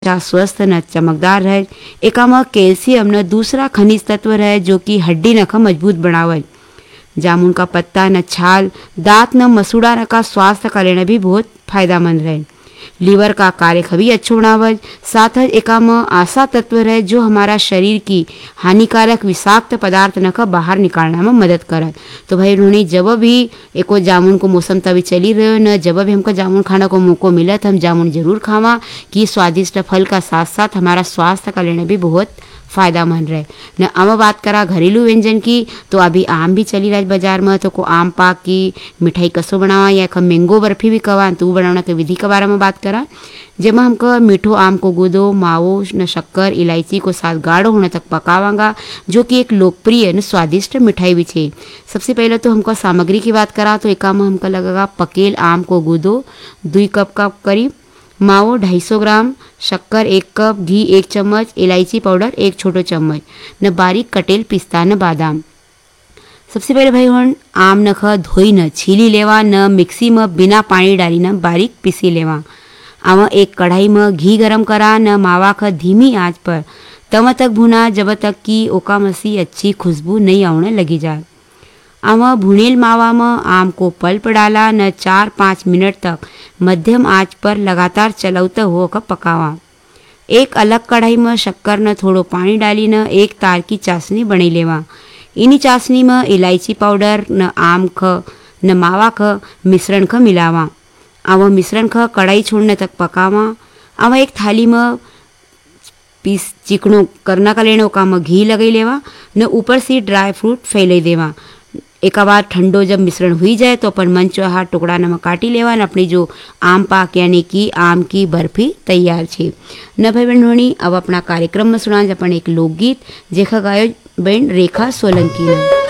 स्वस्थ न चमकदार रहे। एका में कैल्शियम न दूसरा खनिज तत्व रहे जो कि हड्डी नख मजबूत बनावे। जामुन का पत्ता न छाल दांत न मसूड़ा न का स्वास्थ्य का लेना भी बहुत फायदेमंद रहे। लीवर का कार्य भी अच्छो बनावे। साथ ही एका में आशा तत्व रहे जो हमारा शरीर की हानिकारक विषाक्त पदार्थ न का बाहर निकालने में मदद करे। तो भाई रोनी जब भी एको जामुन को मौसम तभी चली रहे न, जब भी हमको जामुन खाने को मौका मिले तो हम जामुन जरूर खावा कि स्वादिष्ट फल का साथ साथ हमारा स्वास्थ्य का लेने भी बहुत फायदेमंद रहे न। अब बात करा घरेलू व्यंजन की, तो अभी आम भी चली रहा बाजार में, तो को आम पाक की मिठाई कसो बनावा या मैंगो बर्फी भी कवा, तो वो बनाने के विधि के बारे में बात करा। जेमा हमको मीठो आम को गूदो मावो न शक्कर इलायची को साथ गाढ़ो होने तक पकावांगा, जो कि एक लोकप्रिय न स्वादिष्ट मिठाई भी है। सबसे पहले तो हमको सामग्री की बात करा, तो एक हमको लगेगा पकेल आम को गूदो 2 कप का करीब, मावो 250 ग्राम, शक्कर 1 कप, घी 1 चम्मच, इलायची पाउडर 1 छोटो चम्मच न बारीक कटेल पिस्ता न बादाम। सबसे पहले भाई हम आम नख धोई न छीली लेवा न मिक्सी में बिना पानी डाली न बारीक पीसी लेवा। आवा एक कढ़ाई में घी गरम करा न मावा ख धीमी आंच पर तब तक भुना जब तक कि ओका मसी अच्छी खुशबू नहीं आने लगी जाए। आवा भुनेल मावा में आम को पल्प डाला न 4-5 मिनट तक मध्यम आंच पर लगातार चलाते हुए पकावा। एक अलग कढ़ाई में शक्कर न थोड़ो पानी डाली न एक तार की चाशनी बनी लेवा। इन्हीं चाशनी में इलायची पाउडर न आम ख न मावा ख मिश्रण ख मिलावा। आवा मिश्रण ख कढ़ाई छोड़ने तक पकावा। आवा एक थाली में पीस चिकनो करना का लेने का में घी लगा लेवा न ऊपर से ड्राई फ्रूट फैले देवा। एक बार ठंडो जब मिश्रण हुई जाए तो अपन मन चाहा टुकड़ा नमक काटी लेवा न अपनी जो आम पाक यानी कि आम की बर्फी तैयार छे न। भाई बहनों अब अपना कार्यक्रम में सुना अपन एक लोकगीत जेखा गायो बहन रेखा सोलंकी न।